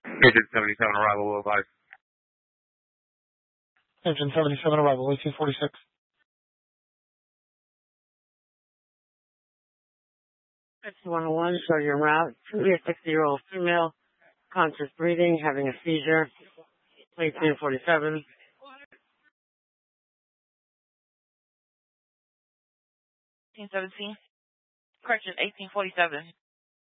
Agent 77 arrival will advise. Engine 77 arrival, 1846. Taxi 101, show your route. Truly a 60-year-old female, conscious breathing, having a seizure. 1847. 1817. Correction, 1847.